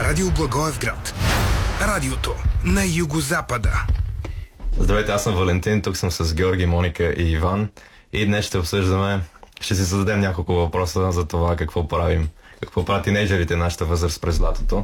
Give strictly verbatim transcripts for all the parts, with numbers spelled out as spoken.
Радио Благоевград. Радиото на югозапада. Здравейте, аз съм Валентин, тук съм с Георги, Моника и Иван. И днес ще обсъждаме, ще си зададем няколко въпроса за това какво правим, какво правят тинейджерите нашата възраст през лятото.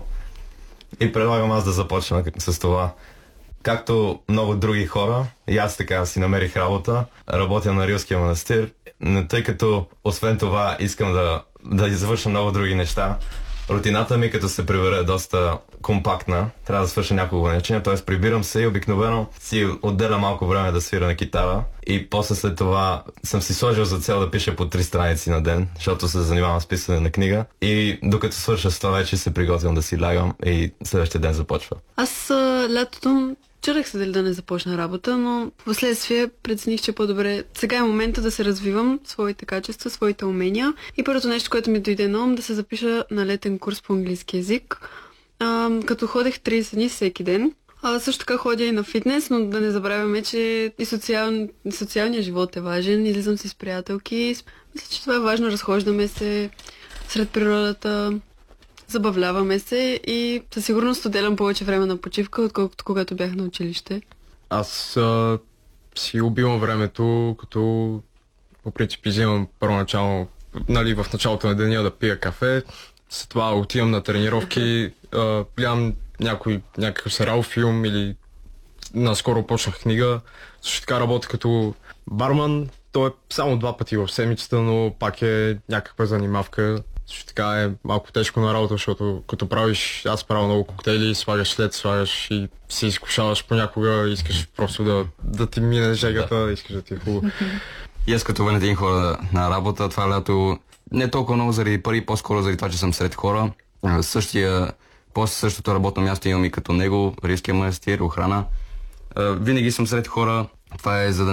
И предлагам аз да започна с това. Както много други хора, и аз така си намерих работа, работя на Рилския манастир, тъй като освен това искам да, да извърша много други неща. Рутината ми, като се прибера, е доста компактна. Трябва да свърша няколко неща, т.е. прибирам се и обикновено си отделя малко време да свира на китара. И после след това съм си сложил за цел да пиша по три страници на ден, защото се занимавам с писане на книга. И докато свърша с това, вече се приготвям да си лягам и следващия ден започва. Аз а, лятото чудех се дали да не започна работа, но в последствие прецених, че по-добре сега е момента да се развивам своите качества, своите умения. И първото нещо, което ми дойде на ум, да се запиша на летен курс по английски язик, а, като ходех трийсет дни всеки ден. А, също така ходя и на фитнес, но да не забравяме, че и, социал... и социалният живот е важен. Излизам си с приятелки. Мисля, че това е важно. Разхождаме се сред природата, забавляваме се и със сигурност отделям повече време на почивка, отколкото когато бях на училище. Аз а, си убивам времето, като по принцип изимам първоначално, нали, в началото на деня да пия кафе, след това отивам на тренировки, а, гледам някой, някакъв сериал, филм или наскоро почнах книга. Също така работя като барман, то е само два пъти в седмицата, но пак е някаква занимавка. Също така е малко тежко на работа, защото като правиш, аз правя много коктейли, слагаш след, слагаш и се изкушаваш понякога, искаш просто да, да ти мине жегата, да. Искаш да ти е хубаво. И аз като Валентин хора на работа, това лято не толкова много заради пари, по-скоро заради това, че съм сред хора. Същия, после същото работно място имам и като него, Рилския манастир, охрана. Винаги съм сред хора, това е за да